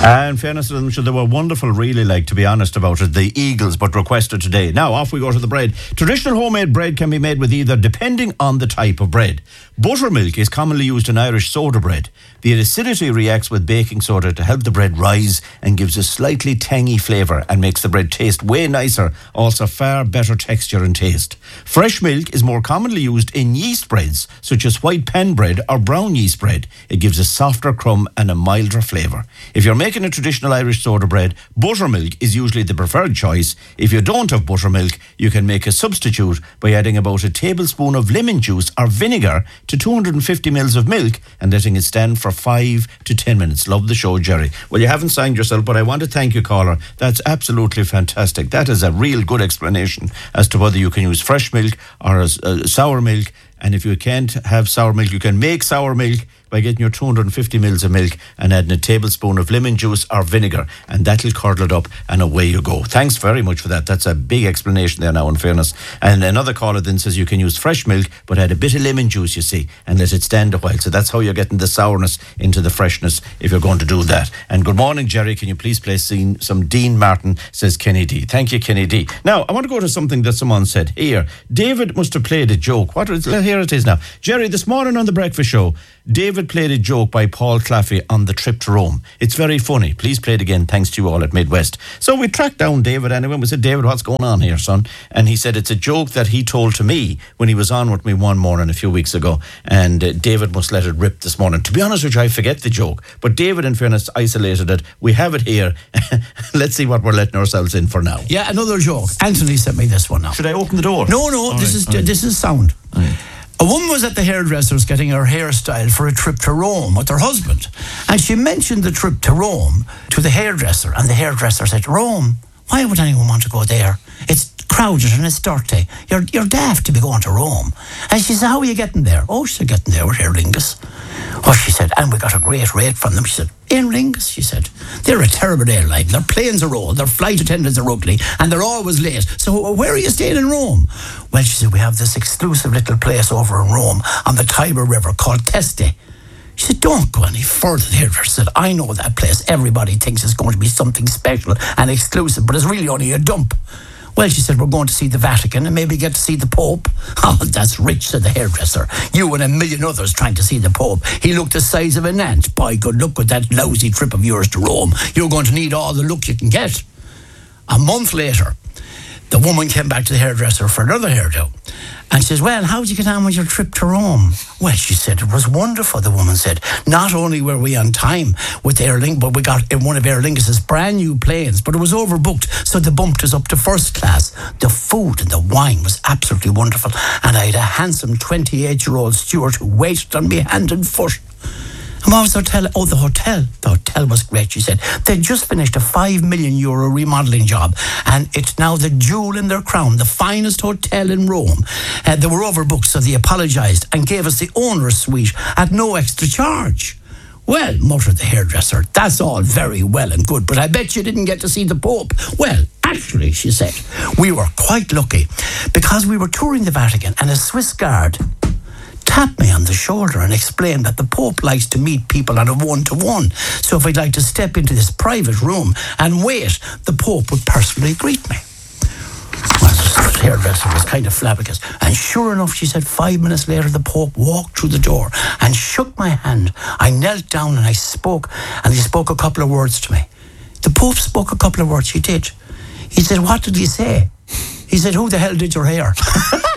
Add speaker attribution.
Speaker 1: In fairness to them, they were wonderful, really, to be honest about it, the Eagles, but requested today. Now, off we go to the bread. Traditional homemade bread can be made with either, depending on the type of bread. Buttermilk is commonly used in Irish soda bread. The acidity reacts with baking soda to help the bread rise and gives a slightly tangy flavour and makes the bread taste way nicer, also far better texture and taste. Fresh milk is more commonly used in yeast breads, such as white pan bread or brown yeast bread. It gives a softer crumb and a milder flavour. If you're making a traditional Irish soda bread, buttermilk is usually the preferred choice. If you don't have buttermilk, you can make a substitute by adding about a tablespoon of lemon juice or vinegar to 250 ml of milk and letting it stand for 5 to 10 minutes. Love the show, Jerry. Well, you haven't signed yourself, but I want to thank you, caller. That's absolutely fantastic. That is a real good explanation as to whether you can use fresh milk or sour milk. And if you can't have sour milk, you can make sour milk by getting your 250 ml of milk and adding a tablespoon of lemon juice or vinegar, and that'll curdle it up, and away you go. Thanks very much for that. That's a big explanation there now, in fairness. And another caller then says you can use fresh milk, but add a bit of lemon juice, you see, and let it stand a while. So that's how you're getting the sourness into the freshness if you're going to do that. And good morning, Jerry. Can you please play some Dean Martin, says Kenny D. Thank you, Kenny D. Now, I want to go to something that someone said here. David must have played a joke. Here it is now. Jerry, this morning on The Breakfast Show, David played a joke by Paul Claffey on the trip to Rome. It's very funny. Please play it again. Thanks to you all at Midwest. So we tracked down David anyway. We said, David, what's going on here, son? And he said it's a joke that he told to me when he was on with me one morning a few weeks ago. And David must let it rip this morning. To be honest with you, I forget the joke. But David, in fairness, isolated it. We have it here. Let's see what we're letting ourselves in for now.
Speaker 2: Yeah, another joke. Anthony sent me this one now.
Speaker 1: Should I open the door?
Speaker 2: No. This is sound.
Speaker 1: All right.
Speaker 2: A woman was at the hairdresser's getting her hair styled for a trip to Rome with her husband. And she mentioned the trip to Rome to the hairdresser. And the hairdresser said, Rome? Why would anyone want to go there? It's crowded and it's dirty. You're daft to be going to Rome. And she said, how are you getting there? Oh, she said, getting there with Aer Lingus. Oh, she said, and we got a great rate from them. She said, Aer Lingus, she said, they're a terrible airline. Their planes are old, their flight attendants are ugly, and they're always late. So where are you staying in Rome? Well, she said, we have this exclusive little place over in Rome on the Tiber River called Teste. She said, don't go any further. The hairdresser said, I know that place. Everybody thinks it's going to be something special and exclusive, but it's really only a dump. Well, she said, we're going to see the Vatican and maybe get to see the Pope. Oh, that's rich, said the hairdresser. You and a million others trying to see the Pope. He looked the size of an ant. Boy, good luck with that lousy trip of yours to Rome. You're going to need all the luck you can get. A month later, the woman came back to the hairdresser for another hairdo. And she says, well, how'd you get on with your trip to Rome? Well, she said, it was wonderful, the woman said. Not only were we on time with Aer Lingus, but we got in one of Aer Lingus' brand new planes, but it was overbooked, so they bumped us up to first class. The food and the wine was absolutely wonderful, and I had a handsome 28-year-old steward who waited on me hand and foot. And what was the hotel? Oh, the hotel. The hotel was great, she said. They'd just finished a €5 million remodelling job, and it's now the jewel in their crown, the finest hotel in Rome. They were overbooked, so they apologised and gave us the owner's suite at no extra charge. Well, muttered the hairdresser, that's all very well and good, but I bet you didn't get to see the Pope. Well, actually, she said, we were quite lucky because we were touring the Vatican and a Swiss guard tapped me on the shoulder and explained that the Pope likes to meet people on a one-to-one. So if I'd like to step into this private room and wait, the Pope would personally greet me. Well, the hairdresser was kind of flabbergasted. And sure enough, she said, 5 minutes later, the Pope walked through the door and shook my hand. I knelt down and I spoke, and he spoke a couple of words to me. The Pope spoke a couple of words, he did. He said, what did he say? He said, who the hell did your hair?